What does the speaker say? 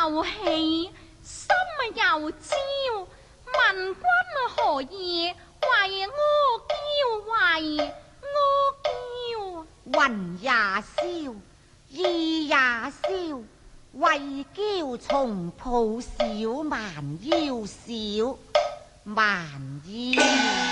又喜，心又焦，問君何以為阿嬌，為阿嬌？ 魂也消，意也消，為嬌從抱小蠻腰小，蠻腰。